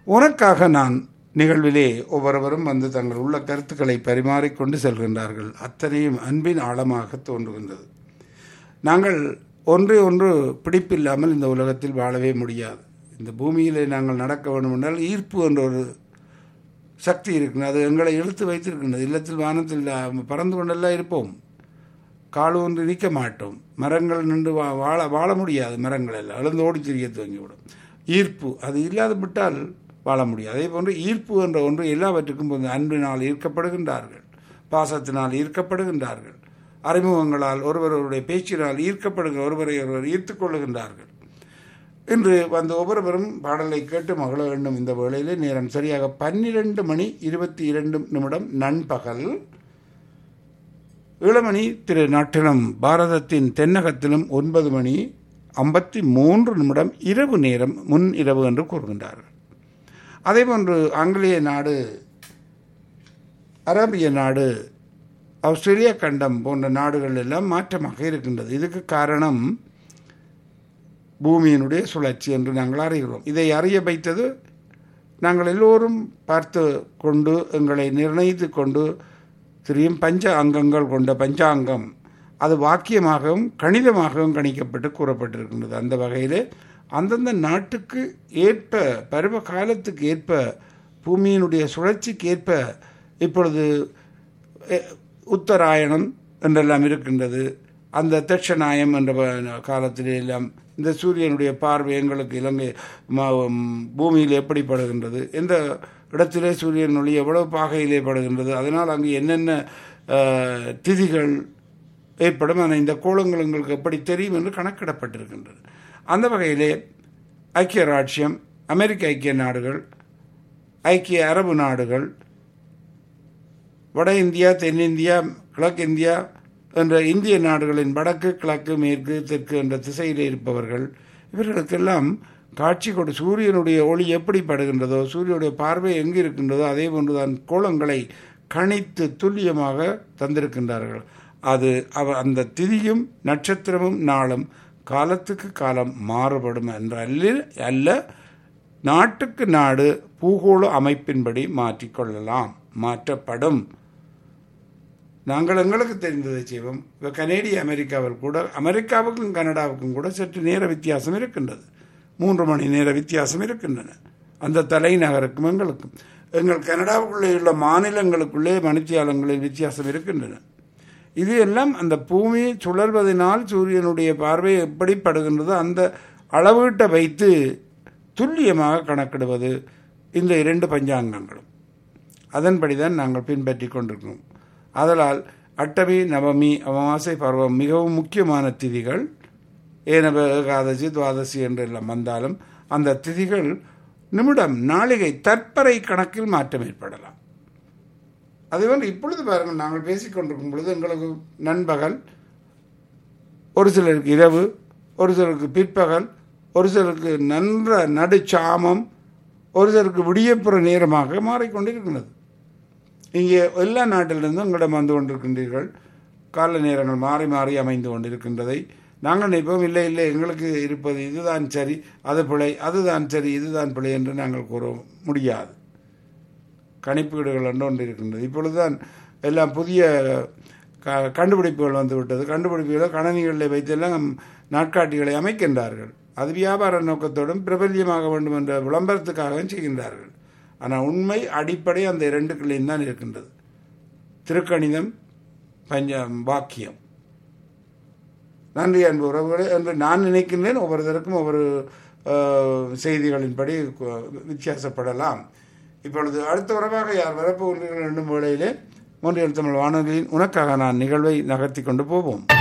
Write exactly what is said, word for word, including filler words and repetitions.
உனக்காக நான் நிகழ்விலே ஒவ்வொருவரும் வந்து தங்கள் உள்ள கருத்துக்களை பரிமாறிக்கொண்டு செல்கின்றார்கள். அத்தனையும் அன்பின் ஆழமாக தோன்றுகின்றது. நாங்கள் ஒன்று ஒன்று பிடிப்பில்லாமல் இந்த உலகத்தில் வாழவே முடியாது. இந்த பூமியிலே நாங்கள் நடக்க வேண்டும் என்றால் ஈர்ப்பு என்ற ஒரு சக்தி இருக்கின்றது. அது எங்களை இழுத்து வைத்திருக்கின்றது. இல்லத்தில் வானத்தில் பறந்து கொண்டெல்லாம் இருப்போம், காடு ஒன்று நிற்க மாட்டோம். மரங்கள் நின்று வா வாழ வாழ முடியாது. மரங்கள் எல்லாம் எழுந்து ஓடி திரிய துவங்கிவிடும். ஈர்ப்பு அது இல்லாது விட்டால் வாழ முடியாது. அதே போன்று ஈர்ப்பு என்ற ஒன்று எல்லாவற்றுக்கும் அன்பினால் ஈர்க்கப்படுகின்றார்கள், பாசத்தினால் ஈர்க்கப்படுகின்றார்கள், அறிமுகங்களால் ஒருவருடைய பேச்சினால் ஈர்க்கப்படுகிற ஒருவரை ஒருவர் ஈர்த்து கொள்ளுகின்றார்கள். இன்று வந்து ஒவ்வொருவரும் பாடலை கேட்டு மகள வேண்டும். இந்த வேளையிலே நேரம் சரியாக பன்னிரண்டு மணி இருபத்தி இரண்டு நிமிடம் நண்பகல். இளமணி திரு நாட்டினம் பாரதத்தின் தென்னகத்திலும் ஒன்பது மணி ஐம்பத்தி மூன்று நிமிடம் இரவு நேரம், முன் இரவு என்று கூறுகின்றார்கள். அதேபோன்று ஆங்கிலேய நாடு, அரேபிய நாடு, ஆஸ்திரேலியா கண்டம் போன்ற நாடுகள் எல்லாம் மாற்றமாக இருக்கின்றது. இதுக்கு காரணம் பூமியினுடைய சுழற்சி என்று நாங்கள் அறிகிறோம். இதை அறிய வைத்தது நாங்கள் எல்லோரும் பார்த்து கொண்டு எங்களை நிர்ணயித்து கொண்டு தெரியும் பஞ்ச அங்கங்கள் கொண்ட பஞ்சாங்கம். அது வாக்கியமாகவும் கணிதமாகவும் கணிக்கப்பட்டு கூறப்பட்டிருக்கின்றது. அந்த வகையில் அந்தந்த நாட்டுக்கு ஏற்ப, பருவ காலத்துக்கு ஏற்ப, பூமியினுடைய சுழற்சிக்கு ஏற்ப இப்பொழுது உத்தராயணம் என்றெல்லாம் இருக்கின்றது. அந்த தட்சநாயம் என்ற காலத்திலே எல்லாம் இந்த சூரியனுடைய பார்வை எங்களுக்கு இலங்கை பூமியில் எப்படி படுகின்றது, எந்த இடத்திலே சூரியன் ஒளி எவ்வளவு பாகையிலே படுகின்றது, அதனால் அங்கு என்னென்ன திதிகள் ஏற்படும், ஆனால் இந்த கோலங்கள் எங்களுக்கு எப்படி தெரியும் என்று கணக்கிடப்பட்டிருக்கின்றது. அந்த வகையிலே ஐக்கிய ராஜ்யம், அமெரிக்க ஐக்கிய நாடுகள், ஐக்கிய அரபு நாடுகள், வட இந்தியா, தென்னிந்தியா, கிழக்கிந்தியா என்ற இந்திய நாடுகளின் வடக்கு, கிழக்கு, மேற்கு, தெற்கு என்ற திசையில் இருப்பவர்கள், இவர்களுக்கெல்லாம் காட்சி கொடு சூரியனுடைய ஒளி எப்படி படுகின்றதோ, சூரியனுடைய பார்வை எங்கு இருக்கின்றதோ அதே போன்றுதான் கோலங்களை கணித்து துல்லியமாக தந்திருக்கின்றார்கள். அது அவ அந்த திதியும் நட்சத்திரமும் நாளும் காலத்துக்கு காலம் மாறுபடும் என்ற அல்ல, நாட்டுக்கு நாடு பூகோள அமைப்பின்படி மாற்றிக்கொள்ளலாம், மாற்றப்படும். நாங்கள் எங்களுக்கு தெரிந்ததை செய்வோம். இப்போ கனேடிய அமெரிக்காவில் கூட, அமெரிக்காவுக்கும் கனடாவுக்கும் கூட சற்று நேர வித்தியாசம் இருக்கின்றது. மூன்று மணி நேர வித்தியாசம் இருக்கின்றன அந்த தலைநகருக்கும் எங்களுக்கும். எங்கள் கனடாவுக்குள்ளே உள்ள மாநிலங்களுக்குள்ளே மணித்தியாலங்களில் வித்தியாசம் இருக்கின்றன. இது எல்லாம் அந்த பூமி சுழல்வதனால் சூரியனுடைய பார்வை எப்படி படுகின்றதோ அந்த அளவீட்டை வைத்து துல்லியமாக கணக்கிடுவது இந்த இரண்டு பஞ்சாங்கங்களும். அதன்படிதான் நாங்கள் பின்பற்றி கொண்டிருக்கிறோம். அதனால் அட்டமி, நவமி, அமாவாசை, பருவம் மிகவும் முக்கியமான திதிகள். ஏனவ, ஏகாதசி, துவாதசி என்றெல்லாம் வந்தாலும் அந்த திதிகள் நிமிடம், நாளிகை, தற்பறை கணக்கில் மாற்றம் ஏற்படலாம். அதேபோல் இப்பொழுது பாருங்கள், நாங்கள் பேசிக்கொண்டிருக்கும் பொழுது எங்களுக்கு நண்பகல், ஒரு சிலருக்கு இரவு, ஒரு சிலருக்கு பிற்பகல், ஒரு சிலருக்கு நன்ற நடுச்சாமம், ஒரு சிலருக்கு விடியப்புற நேரமாக மாறிக்கொண்டிருக்கிறது. இங்கே எல்லா நாட்டிலிருந்தும் உங்களிடம் வந்து கொண்டிருக்கின்றீர்கள். கால நேரங்கள் மாறி மாறி அமைந்து கொண்டிருக்கின்றதை நாங்கள் நினைப்போம். இல்லை இல்லை, எங்களுக்கு இருப்பது இதுதான் சரி, அது பிழை, அதுதான் சரி, இதுதான் பிழை என்று நாங்கள் கூற முடியாது. கணிப்பீடுகள் என்று ஒன்று இருக்கின்றது. இப்பொழுதுதான் எல்லாம் புதிய க கண்டுபிடிப்புகள் வந்துவிட்டது. கண்டுபிடிப்புகளை கணனிகளில் வைத்தெல்லாம் நாட்காட்டிகளை அமைக்கின்றார்கள். அது வியாபார நோக்கத்தோடும் பிரபல்யமாக வேண்டும் என்ற விளம்பரத்துக்காகவும் செய்கின்றார்கள். ஆனால் உண்மை அடிப்படை அந்த இரண்டுகளிலும் தான் இருக்கின்றது. திருக்கணிதம், பஞ்ச வாக்கியம். நன்றி அன்பு உறவுகளே என்று நான் நினைக்கின்றேன். ஒவ்வொருத்தருக்கும் ஒவ்வொரு செய்திகளின்படி வித்தியாசப்படலாம். இப்பொழுது அடுத்த உறவாக யார் வரப்போகிறீர்கள் என்னும் வேளையிலே மூன்றில் தமிழ் வானொலியின் உனக்காக நான் நிகழ்வை நகர்த்தி கொண்டு போவோம்.